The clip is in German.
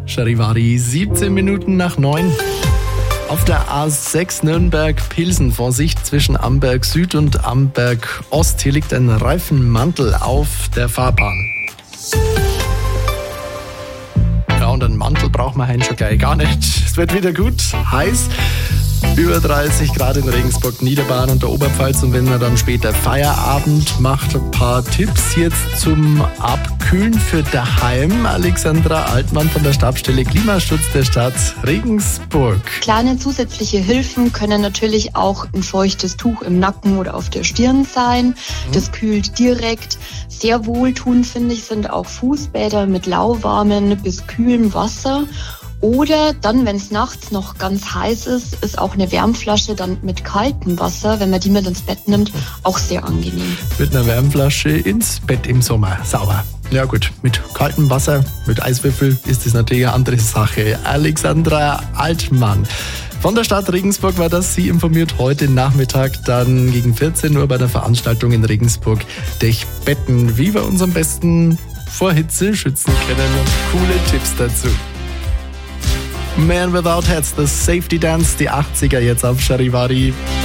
Charivari, 17 Minuten nach 9. Auf der A6 Nürnberg-Pilsen, Vorsicht zwischen Amberg Süd und Amberg Ost. Hier liegt ein Reifenmantel auf der Fahrbahn. Ja, und einen Mantel braucht man heute schon gleich gar nicht. Es wird wieder gut, heiß. Über 30 Grad in Regensburg, Niederbayern und der Oberpfalz. Und wenn er dann später Feierabend macht, ein paar Tipps jetzt zum Abkühlen für daheim. Alexandra Altmann von der Stabsstelle Klimaschutz der Stadt Regensburg. Kleine zusätzliche Hilfen können natürlich auch ein feuchtes Tuch im Nacken oder auf der Stirn sein. Das kühlt direkt. Sehr wohltuend, finde ich, sind auch Fußbäder mit lauwarmem bis kühlem Wasser. Oder dann, wenn es nachts noch ganz heiß ist auch eine Wärmflasche dann mit kaltem Wasser, wenn man die mit ins Bett nimmt, auch sehr angenehm. Mit einer Wärmflasche ins Bett im Sommer, sauber. Ja gut, mit kaltem Wasser, mit Eiswürfel ist das natürlich eine andere Sache. Alexandra Altmann von der Stadt Regensburg war das. Sie informiert heute Nachmittag dann gegen 14 Uhr bei der Veranstaltung in Regensburg Dechbetten, wie wir uns am besten vor Hitze schützen können, und coole Tipps dazu. Man Without Hats, das Safety Dance, die 80er jetzt auf Charivari.